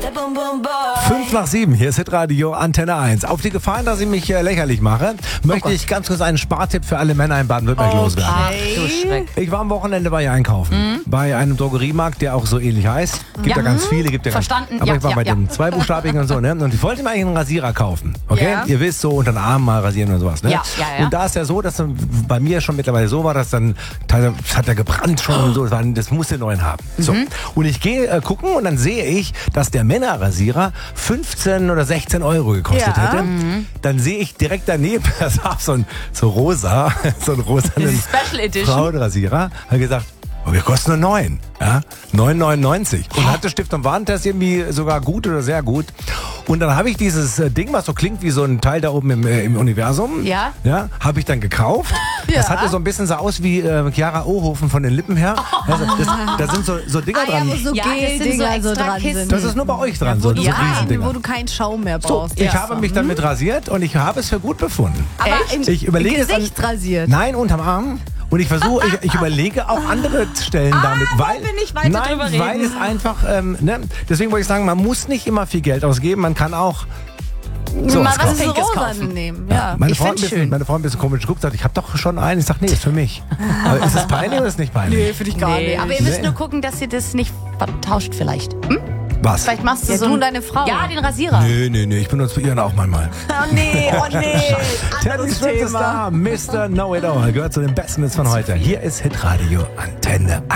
5:07, hier ist Hitradio Antenne 1. Auf die Gefahr, dass ich mich lächerlich mache, möchte ich ganz kurz einen Spartipp für alle Männer in Baden-Württemberg loswerden. Ach du Schreck. Ich war am Wochenende bei ihr einkaufen. Bei einem Drogeriemarkt, der auch so ähnlich heißt. Gibt ja ganz viele. Verstanden. Aber ich war bei den zweibuchstabigen und so, ne? Und ich wollte mir eigentlich einen Rasierer kaufen. Okay? Ja. Ihr wisst, so unter den Arm mal rasieren und sowas, ne? Ja. Und da ist ja so, dass dann bei mir schon mittlerweile so war, dass dann teilweise hat er gebrannt schon und so. Das musste neuen haben. So. Und ich gehe gucken und dann sehe ich, dass der Männerrasierer 15 oder 16 Euro gekostet hätte. Dann sehe ich direkt daneben, das war so ein rosanen Special Edition. Frauenrasierer. Hat gesagt, wir kosten nur 9. Ja? 9,99. Und hatte Stift- und Warentest irgendwie sogar gut oder sehr gut. Und dann habe ich dieses Ding, was so klingt wie so ein Teil da oben im Universum. Ja. Habe ich dann gekauft. Das hatte so ein bisschen so aus wie Chiara Ohofen von den Lippen her. Also da sind so Dinger dran. wo so Ja, das sind so Gel-Dinger so extra dran Kissen. sind. Das ist nur bei euch dran, so Riesendinger. Wo du keinen Schaum mehr So, brauchst. ich habe mich damit rasiert und ich habe es für gut befunden. Aber Echt? Ich überlege es Gesicht rasiert. Nein, unterm Arm. Und ich versuche, ich überlege auch andere Stellen damit, weil wollen wir nicht weiter drüber reden? weil es einfach, deswegen wollte ich sagen, man muss nicht immer viel Geld ausgeben, man kann auch so Mal was was kaufen. Pinkes Rosa kaufen. nehmen, ja. Meine Ich Frau, find's schön. meine Frau ein bisschen komisch geguckt, sagt, ich habe doch schon einen. Ich sage, nee, ist für mich. Aber ist es peinlich oder ist es nicht peinlich? finde ich gar Nee, nicht. aber ihr müsst nur gucken, dass ihr das nicht vertauscht vielleicht. Was? Vielleicht machst du Ja, so du ein- und deine Frau. Ja, den Rasierer. Nee, ich benutze ihren auch manchmal. Oh nee. Terry Swift ist da, Mr. Know-It-All, gehört zu den Besten Hits von heute. Hier ist Hitradio Antenne 1.